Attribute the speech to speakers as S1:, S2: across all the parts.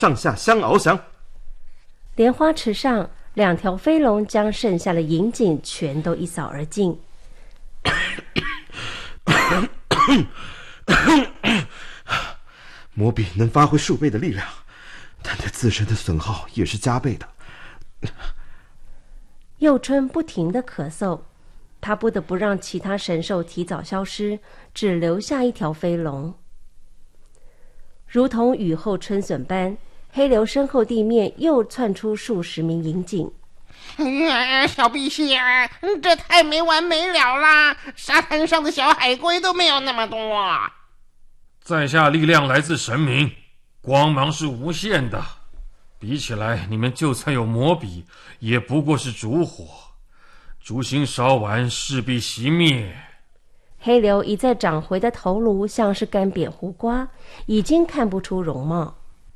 S1: 上下相翱翔。
S2: 莲花池上，2条飞龙将剩下的银井全都一扫而尽。
S1: 魔笔能发挥数倍的力量，但对自身的损耗也是加倍的。
S2: 佑春不停地咳嗽，他不得不让其他神兽提早消失，只留下1条飞龙。如同雨后春笋般，黑流身后地面又窜出数十名银井。
S3: 小碧溪啊，这太没完没了啦！沙滩上的小海龟都没有那么多。
S4: 在下力量来自神明，光芒是无限的。比起来，你们就算有魔笔，也不过是烛火，烛芯烧完势必熄灭。
S2: 黑流一再长回的头颅像是干瘪胡瓜，已经看不出容貌。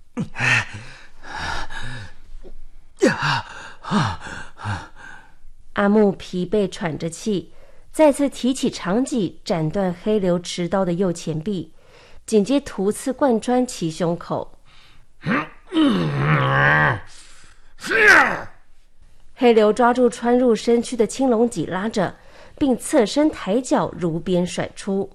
S2: 阿木疲惫喘着气，再次提起长戟斩断黑流持刀的右前臂，紧接突刺贯穿其胸口。黑流抓住穿入身躯的青龙脊拉着，并侧身抬脚如鞭甩出。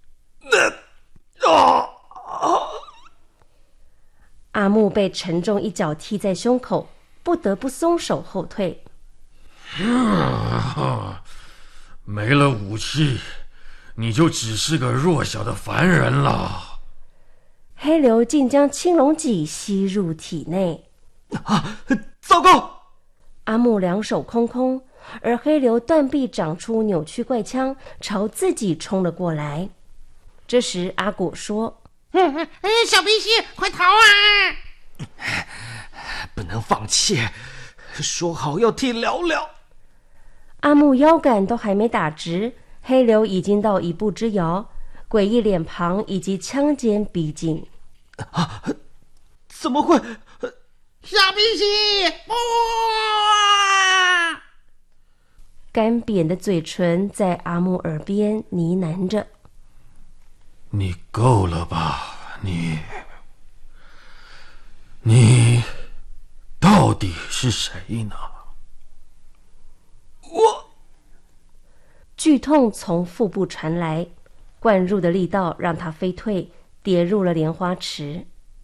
S2: 阿木被沉重一脚踢在胸口，不得不松手后退。
S4: 没了武器，你就只是个弱小的凡人了。
S2: 黑流竟将青龙脊吸入体内。
S1: 糟糕！
S2: 阿木2手空空，而黑流断臂长出扭曲怪枪，朝自己冲了过来。这时阿果说：
S3: 小碧溪，快逃啊！
S5: 不能放弃，说好要替聊聊。
S2: 阿木腰杆都还没打直，黑流已经到1步之遥，诡异脸庞以及枪尖逼近。
S5: 怎么会？
S3: 小碧溪，
S2: 干瘪的嘴唇在阿木耳边呢喃着：
S4: 你够了吧？你到底是谁呢？
S2: 剧痛从腹部传来，灌入的力道让他飞退，跌入了莲花池。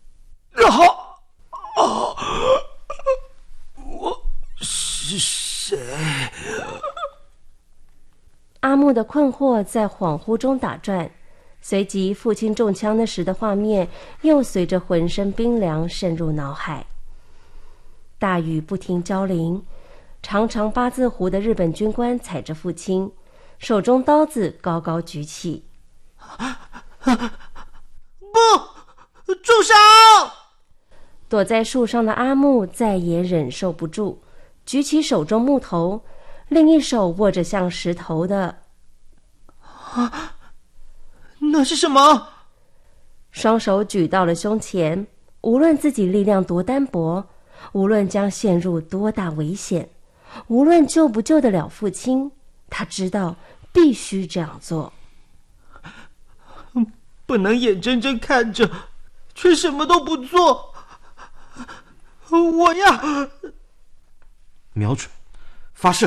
S5: 我是谁？
S2: 阿木的困惑在恍惚中打转，随即父亲中枪那时的画面又随着浑身冰凉渗入脑海。大雨不停浇淋，长长8字胡的日本军官踩着父亲，手中刀子高高举起。
S5: 不，住手！
S2: 躲在树上的阿木再也忍受不住，举起手中木头，另一手握着像石头的。
S5: 那是什么？
S2: 双手举到了胸前，无论自己力量多单薄，无论将陷入多大危险，无论救不救得了父亲，他知道必须这样做。
S5: 不能眼睁睁看着，却什么都不做。我要
S1: 瞄准，发射！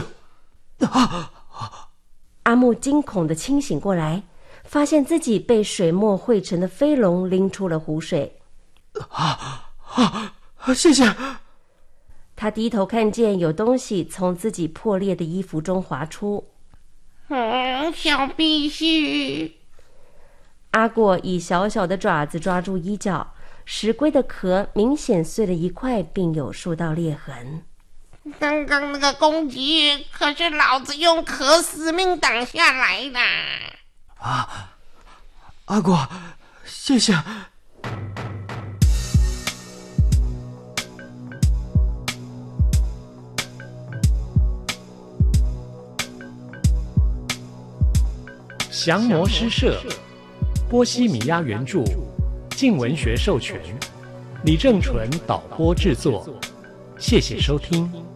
S2: 阿木惊恐地清醒过来，发现自己被水墨汇成的飞龙拎出了湖水。
S5: 谢谢。
S2: 他低头看见有东西从自己破裂的衣服中滑出。
S3: 小碧溪。
S2: 阿果以小小的爪子抓住衣角，石龟的壳明显碎了一块，并有数道裂痕。
S3: 刚刚那个攻击可是老子用壳死命挡下来的。
S5: 阿果，谢谢。
S6: 降魔诗社，波西米亚原著，静文学授权，李正淳导播制作，谢谢收听。